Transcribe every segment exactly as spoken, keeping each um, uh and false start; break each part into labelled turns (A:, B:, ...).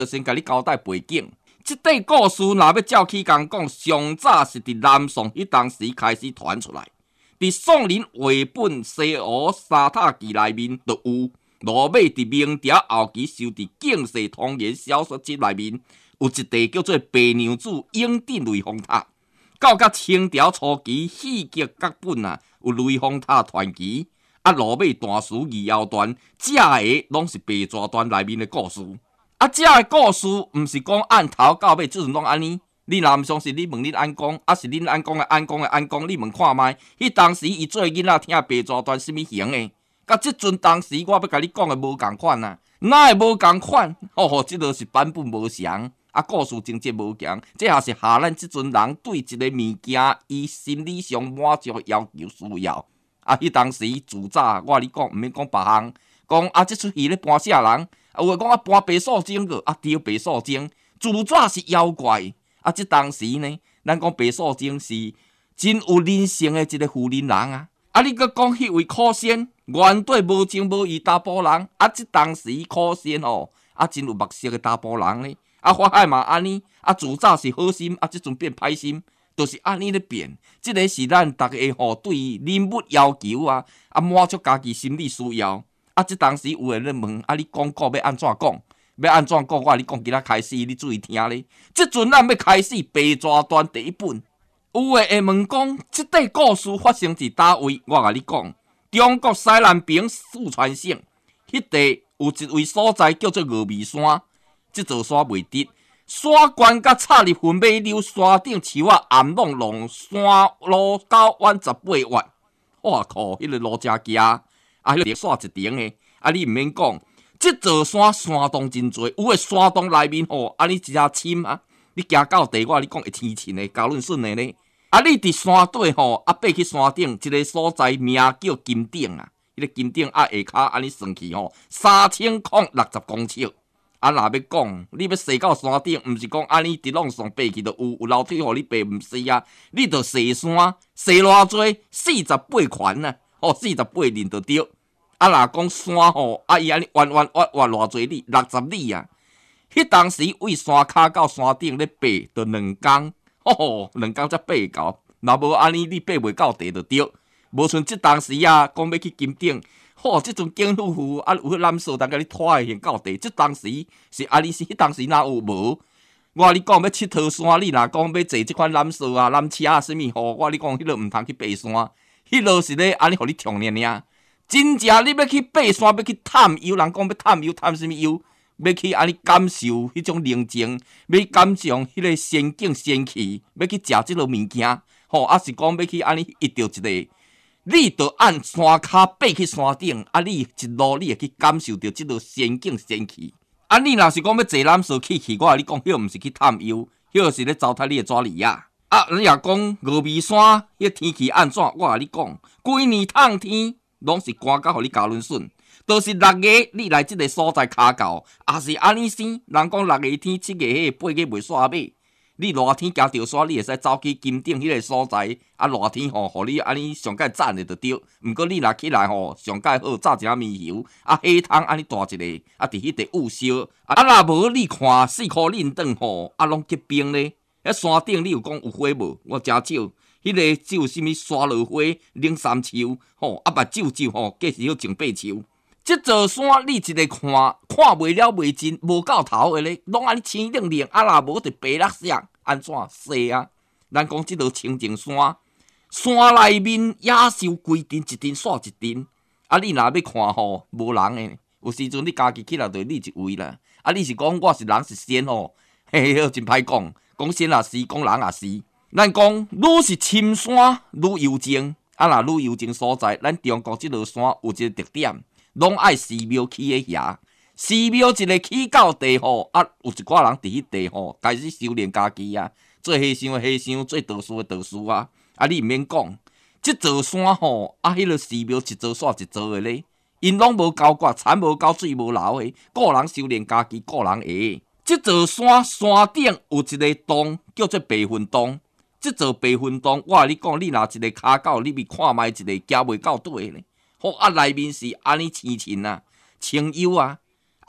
A: 就先甲你交代背景。这块故事若要照起讲讲，上早是伫南宋迄当时开始传出来。伫宋人绘本《西湖沙塔记》内面就有，罗马伫明朝后期收伫《警世通言小说集》内面有一地叫做白娘子永定雷峰塔。到甲清朝初期戏剧各本啊，有雷峰塔传奇，啊罗马大书二后段，这个拢是白蛇传内面的故事。啊，这个故事毋是讲按头到尾，即阵拢安尼。你若毋相信，你问恁安公，啊是恁安公的安公的安公，你问看觅，迄当时伊做囡仔听白蛇传什物型的？甲即阵当时我要甲你讲的无共款啊，哪会无共款？吼、哦、吼，即落是版本无详，啊故事情节无强，这也是下咱即阵人对一个物件伊心理上满足要求需要。啊，迄当时自早我你讲毋免讲别项，讲啊即出戏咧搬啥人？啊，有诶讲啊搬白素贞个，啊对白素贞，自早是妖怪。啊，即当时呢，咱讲白素贞是真有人性诶一个妇人人啊。啊，你阁讲迄位可仙，原底无情无义查甫人，啊，即当时可仙哦，啊真有目色诶查甫人呢。啊，法海嘛安尼，啊自早是好心，啊即阵变歹心，都、就是安尼咧变。即、這個是咱逐个吼对人物要求啊，啊满足家己心理需要。啊，即当时有人咧问，啊你讲过要安怎讲？要安怎讲？我你讲，今仔开始，你注意听咧。即阵咱要开始《白蛇传》第一本，有诶会问讲，即块故事发生伫叨位？我甲你讲，中国西南边四川省，迄地有一位所在叫做峨眉山，即座山袂直，山关甲插入云尾柳，山顶树啊暗拢拢，山路九弯十八弯，哇靠！迄、那个路真行，啊，迄、那个线一顶诶，啊，你毋免讲。即座山山洞真多，有诶山洞内面吼，啊你真深啊！你行到地，我你讲会天晴诶，交论顺诶呢。啊，你伫山底吼，啊爬去山顶一个所在，名叫金顶啊。迄、那个金顶啊下骹安尼算起吼，三千空六十公尺。啊，若要讲，你要坐到山顶，毋是讲安尼直往上爬去就有有楼梯互你爬，毋是啊。你着坐山，坐偌济？四十八圈啊，吼，四十八人就对。啊，若讲山吼，啊伊安尼弯弯弯弯偌济里，六十里啊！迄当时为山骹到山顶咧爬，着两工，吼、哦，两工才爬到。若无安尼，你爬袂到地就对。无像即当时啊，讲要去金顶，吼、哦，即阵警夫妇啊有迄揽锁，当甲你拖诶，先到地。即当时是安尼是，迄当时哪有无？我甲你讲要佚佗山，你若讲要坐即款揽锁啊、揽车啊，啥物吼？我甲你讲，迄落毋通去爬山，迄落是咧安尼，互你冲尔尔。真正你要去爬山，要去探幽，人讲要探幽，探什么幽？要去安尼感受迄种宁静，要感受迄个仙境仙气，要去食即落物件，吼，啊是讲要去安尼遇到一个，你着按山骹爬去山顶，啊你一路你会去感受到即落仙境仙气。啊你若是讲要坐缆车去去，我甲你讲，迄毋是去探幽，迄是咧糟蹋你的纸里啊。啊，你若讲峨眉山迄天气安怎？我甲你讲，规年通天。拢是赶到，互你交轮顺，都是六月你来即个所在卡到，也是安尼生。人讲六月天、七月迄、八月袂煞马，你热天行着山，你会使走去金顶迄个所在，啊热天吼，互你安尼上界赞的就对。毋过你若起来吼，上界好炸一下面油，啊火汤安尼大一个，啊伫迄地焐烧，啊若无你看四箍恁顿吼，啊拢结冰咧。迄山顶你有讲有火无？我真少。迄个只有啥物沙落花、冷三秋，吼，啊，目睭睭吼，计是要前八秋。即座山你一个看，看袂了袂尽，无到头的咧，拢安尼青冷冷，啊，若无就白落色，安怎说啊？咱讲即座清净山，山内面野兽规阵一阵煞一阵，啊，你若要看吼，无人诶，有时阵你家己起来就你一位啦。啊，你是讲我是人是仙吼，嘿嘿，真歹讲，讲仙也是，讲人也是。咱讲，愈是深山愈幽静，啊，若愈幽静所在，咱中国即落山有一个特点，拢爱寺庙起诶遐。寺庙一个起到地吼，啊，有一寡人伫迄地吼开始修炼家己啊，做和尚诶和尚，做道士诶道士啊。啊，你毋免讲，即座山吼，啊，迄个寺庙一座煞一座诶咧，因拢无交割，田无交水无流诶，个人修炼家己，个人会。即座山山顶有一个洞，叫做白云洞。即座白云洞，我甲你讲，你若一个骹到，你咪看觅一个行袂到底咧。好啊，内面是安尼青青啊，清幽啊，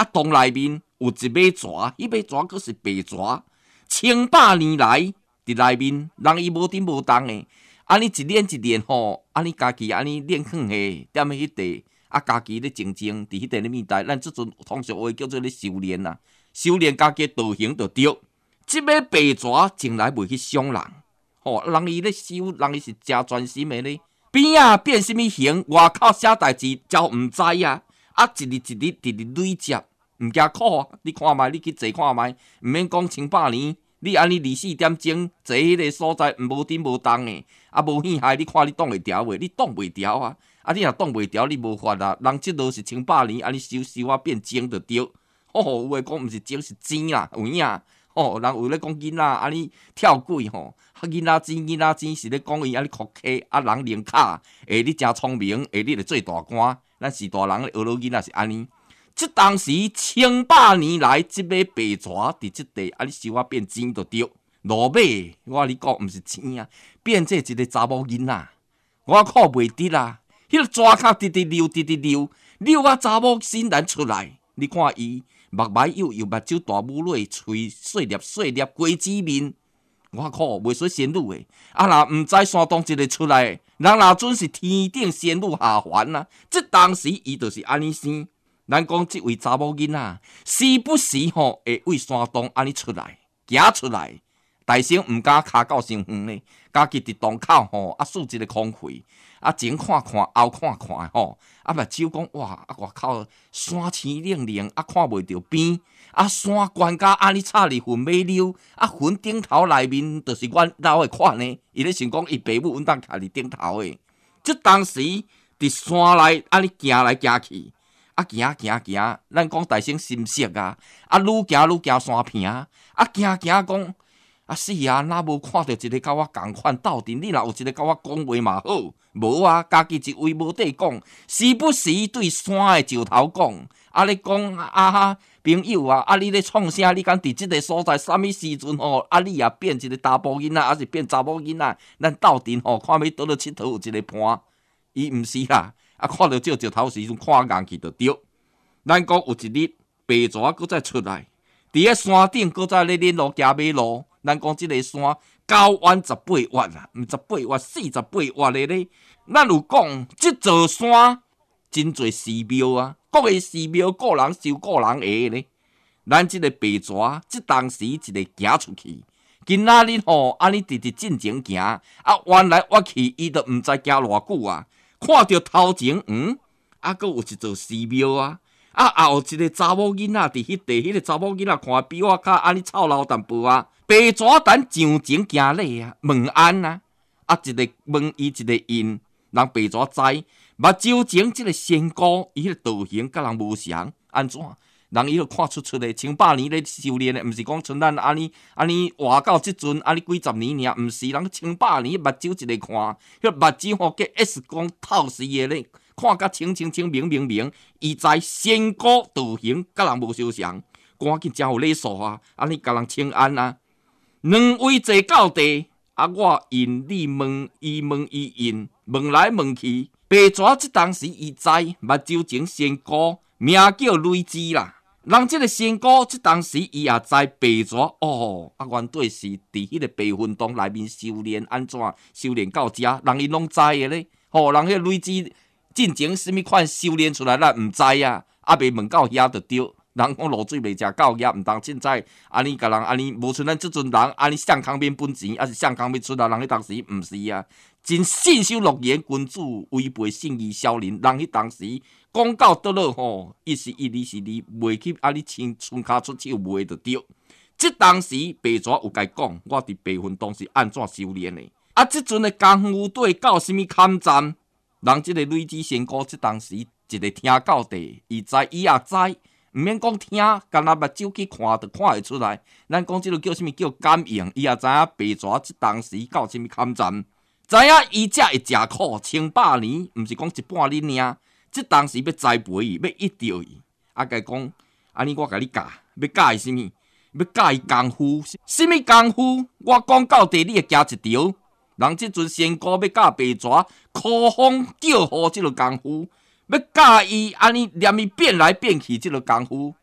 A: 啊，洞内面有一尾蛇，迄尾蛇佫是白蛇，千百年来伫内面，人伊无顶无动诶。安尼一练一练吼，安尼家己安尼练远诶，踮喺迄地，啊家己咧静静伫迄地咧面带，咱即阵通常话叫做咧修炼啊，修炼家己道行就对。即尾白蛇从来袂去伤人，吼，人伊咧修，人伊是真专心诶咧。边啊变什么形，外口写代志，才毋知啊！啊，一日一日直直累接，毋惊苦啊！你看觅，你去坐看觅，毋免讲千百年，你安尼二四点钟坐迄个所在，无顶无动诶，啊无险害，你看你挡会牢袂？你挡袂牢啊！啊，你若挡袂牢，你无法啊！人即落是千百年，安尼修修啊变精就对。吼，有诶讲毋是精是精啦，有影。吼，人有咧讲囡仔安尼跳轨吼，囡仔精囡仔精是咧讲伊安尼哭客，啊人灵卡，诶你真聪明，诶你著做大官，咱是大人学老囡仔是安尼。即当时千百年来，即尾白蛇伫即地安尼修啊变精就对。落尾我你讲毋是精啊，变做一个查某囡仔，我靠袂得啦，迄个蛇壳直直溜直直溜，溜啊查某欣然出来，你看伊。目睭幼幼，目睭大母蕊，喙细粒细粒，鸡子面，我靠，袂说仙女诶！啊，若毋知山洞一个出来，人若准是天顶仙女下凡啊！即当时伊就是安尼生。咱讲即位查某囡仔，时不时吼会为山洞安尼出来，行出来，大声毋敢骹到伤远咧，家己伫洞口吼啊，竖一个空气。啊，前看看，后看看吼，啊，目睭讲哇，啊，外口山青冷冷，啊，看袂着边，啊，山悬甲安尼插入云马溜，啊，云顶头内面就是阮老诶款呢。伊咧想讲，伊爸母稳当徛伫顶头诶。即当时伫山内安尼行来行去，啊，行行行，咱讲大声心色啊，啊，愈行愈行山坪，啊，行行讲。啊是啊，哪无看到一个甲我共款斗阵？你若有一个甲我讲话嘛好，无啊，家己一位无地讲，时不时对山的石头讲，啊咧讲啊哈朋友啊，啊你咧创啥？你敢伫即个所在？啥物时阵吼？啊你也变一个查甫囡仔，还是变查某囡仔？咱斗阵吼，看要倒落佚佗有一个伴，伊毋是啦，啊看到这石头时阵看硬去就对。咱讲有一日白蛇佫再出来，伫咧山顶佫再咧练路行马路。咱讲即个山九弯十八弯啦，毋十八弯四十八弯的咧。咱有讲即座山真侪寺庙啊，各个寺庙个人收个人的咧。咱即个白蛇，即当时一个行出去，今仔日吼安尼直直进前行，啊弯来弯去，伊都毋知行偌久啊。看到头前，嗯，啊，佫有一座寺庙啊。啊，后一个查某囡仔伫迄地，迄个查某囡仔看比我较安尼操劳淡薄啊。白蛇等上前行礼啊，问安啊，啊一个问伊一个因，人白蛇知，目睭前即个仙姑，伊迄个道行甲人无相，安怎？人伊就看出出咧，千百年咧修炼咧，毋是讲像咱安尼安尼活到即阵，安尼几十年尔，毋是人千百年目睭一个看，迄目睭吼计 X 光透视诶咧，看甲清清清明明明，伊知仙姑道行甲人无相像，赶紧真有礼数啊，安尼甲人请安啊。两位坐到地，啊，我因你问，伊问伊因，问来问去，白蛇即当时伊知，目睭前仙姑名叫雷枝啦。人即个仙姑即当时伊也知白蛇哦，啊，原对是伫迄个白云洞内面修炼安怎修炼到遮，人伊拢知诶咧。吼、哦，人迄个雷枝进前什物款修炼出来，咱毋知啊，啊，未问到遐就对。人讲落水未食到野，毋当凊彩安尼甲人安尼，无像咱即阵人安尼向康免本钱，还是向康要出啊？人迄当时毋是啊，真信守诺言，君子违背信义小人。人迄当时讲到倒落吼，一是一，二是二，袂去安尼亲伸骹出手袂就对。即当时白蛇有甲讲，我伫白云洞是安怎修炼的？啊，即阵的功夫对到什物坎站？人即个雷子仙姑，即当时一个听到地，伊知伊也知。毋免讲听，干那目睭去看，就看会出来。咱讲即个叫什物叫感应，伊也知影白蛇即当时到什物坎站，知影伊才会食苦，千百年，毋是讲一半日尔。即当时要栽培伊，要益着伊，啊，甲伊讲，安尼我甲你教，要教伊什物？要教伊功夫，什物功夫？我讲到地，你会行一条。人即阵仙姑要教白蛇，苦风叫雨即个功夫。要教伊安尼念伊变来变去，即个功夫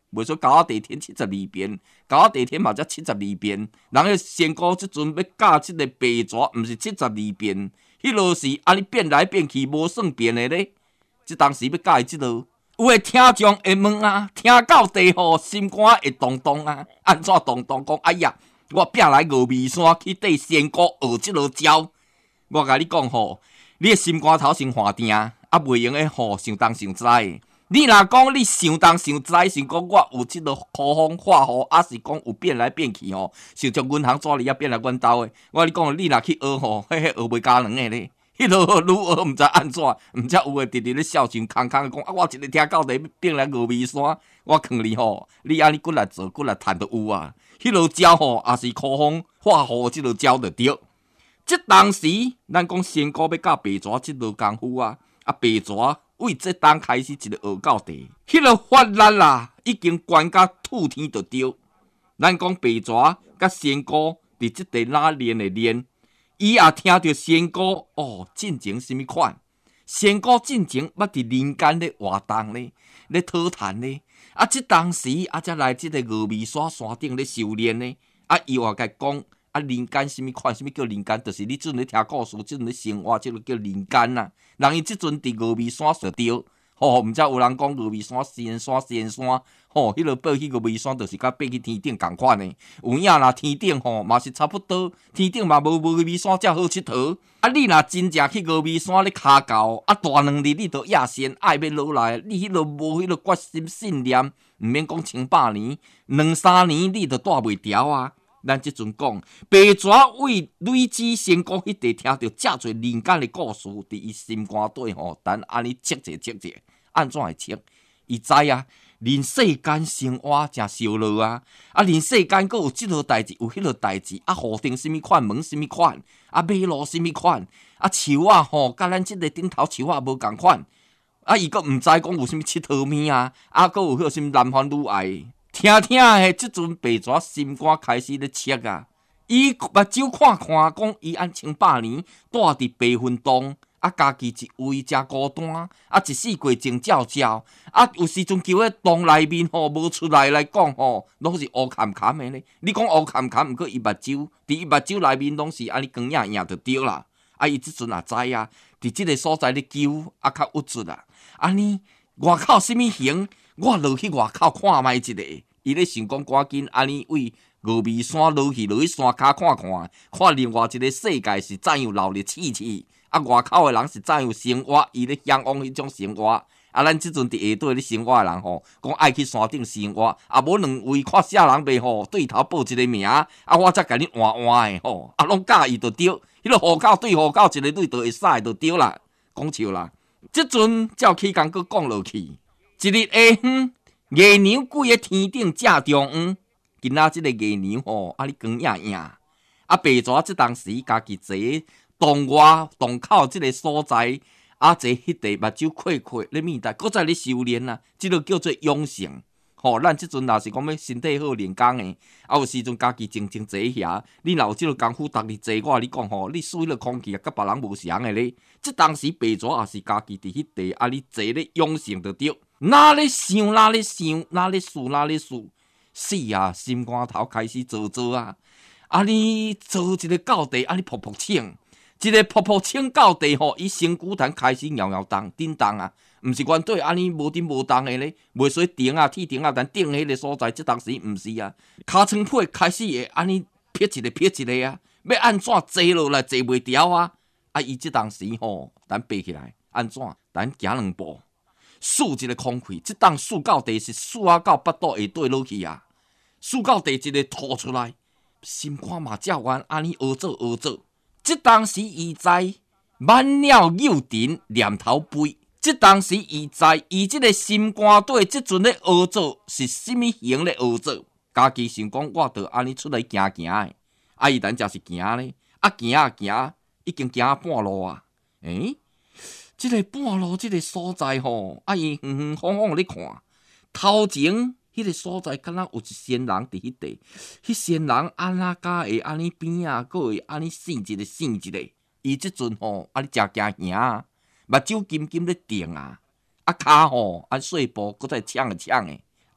A: 袂说高地天七十二变，高地天嘛才七十二变。人个仙姑即阵要教即个白蛇，毋是七十二变，迄落是安尼变来变去无算变的咧。即当时要教伊即落，有诶听众会问啊，听到地吼心肝会动动啊，安怎动动？讲哎呀，我拼来峨眉山去缀仙姑学即落招。我甲你讲吼，你诶心肝头先换定，啊袂用诶吼想东想西。你若讲你想东想西，想讲我有即落科风化雨，还是讲有变来变去吼，想从阮行纸里啊变来阮兜诶。我你讲，你若去学吼，迄迄学袂加两个咧。迄落愈学毋知安怎，毋则有诶直直咧笑真空空讲啊！我一日听到底变来峨眉山，我劝你吼，你安尼骨来做，骨来趁就有啊。迄落招吼，也是科风化雨即落招就对。即当时，咱讲仙姑要教白蛇即落功夫啊，啊白蛇。为这当开始一个学到地，迄、那个法力啦，已经悬甲吐天就对。咱讲白蛇甲仙姑伫即地哪练的练，伊也听到仙姑哦进前什么款，仙姑进前捌伫人间咧活动咧，咧讨谈咧。啊，即当时啊，才来即个峨眉山山顶咧修炼咧。啊，伊话甲讲啊，人间什么款？什么叫人间？就是你即阵咧听故事，即阵咧生活，即个叫人间呐、啊。人伊即阵伫峨眉山就对，吼，毋知有人讲峨眉山、仙山、仙山，吼，迄落爬去峨眉山，就是甲爬去天顶共款诶。有影若天顶吼，嘛是差不多，天顶嘛无峨眉山遮好佚佗。啊，你若真正去峨眉山咧骹到，啊大两日你就夜仙爱要落来，你迄落无迄落决心信念，毋免讲千百年，两三年你就带袂牢啊。咱即阵讲，白蛇为雷子仙姑迄地听到遮侪人间的故事，伫伊心肝底吼，等安尼切者切者，安怎会切？伊知啊，人世间生活真烧热啊，啊，人世间阁有即落代志，有迄落代志，啊，雨顶什么款，门什么款，啊，马路什么款，啊，树啊吼，甲咱即个顶头树啊无共款，啊，伊阁毋知讲有啥物佚佗物啊，啊，阁有迄个啥物男欢女爱。听听诶，即阵白蛇心肝开始咧切啊！伊目睭看看，讲伊按千百年住伫白云洞，啊，家己一位真孤单，啊，一世过静照照，啊，有时阵叫迄洞内面吼无出来来讲吼，拢是乌坎坎诶咧。你讲乌坎坎，毋过伊目睭，伫伊目睭内面拢是安尼光影影就对啦。啊，伊即阵也知啊，伫即个所在咧救，啊，较郁卒啊。安尼外口什物形？我落去外口看觅一个，伊咧想讲赶紧安尼为峨眉山落去，落去山骹看看，看另外一个世界是怎样闹热气气，啊外口的人是怎样生活，伊咧向往迄种生活。啊，咱即阵伫下底咧生活的人吼，讲爱去山顶生活，啊无两位看啥人袂吼，对头报一个名，啊我则甲你换换的吼，啊拢介意就对，迄个户口对户口一个对就会使就对啦，讲笑啦。即阵照起工佫讲落去。一日下昏，月娘跪喺天顶正中央，今仔即个月娘吼，啊，你光影影，啊，白蛇即当时家己坐洞外洞口即个所在，啊，坐迄地目睭开开咧面带，搁再咧修炼啊，即个叫做养性。吼、哦，咱即阵若是讲要身体好练功诶，啊，有时阵家己静静坐遐，你若有即个功夫，逐日坐，我甲你讲吼，你输迄个空气啊，甲别人无相诶咧。即当时白蛇也是家己伫迄地，啊，你坐咧养性就对。哪咧想，哪咧想，哪咧思，哪咧思，死啊！心肝头开始做做啊！啊，你做一个到地，啊，你噗噗请，一个噗噗请到地吼，伊身躯坛开始摇摇动、震动啊！毋是原对安尼无震无动的咧，袂说顶啊、铁顶啊，但顶迄个所在，即当时毋是啊，尻川皮开始会安尼撇一个撇一个啊，要安怎坐落来坐袂牢啊！啊，伊即当时吼，咱爬起来安怎？咱行两步。竖一个空气，即当竖到地是竖啊到腹肚下底落去啊，竖到地一个吐出来，心肝嘛照原安尼学做学做。即当时伊知满了幼尘念头飞，即当时伊知伊即个心肝底即阵咧学做是甚物型咧学做，家己想讲我着安尼出来行行诶，啊伊等则是行咧，啊行啊行，已经行半路啊，诶、欸。即个半路，即个所在吼，啊伊远远晃晃咧看，头前迄个所在，敢若有一仙人伫迄地，迄仙人安那甲会安尼边啊，佫会安尼醒一个醒一个。伊即阵吼，啊你诚惊行啊，目睭金金咧定啊，啊骹吼，啊细步，佫再抢诶抢诶，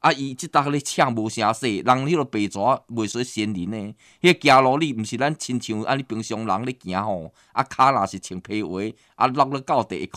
A: 啊，伊即搭咧呛无声说，人迄个白蛇袂说仙人呢。迄行路你毋是咱亲像安尼平常人咧行吼，啊骹若是穿皮鞋，啊落了到地会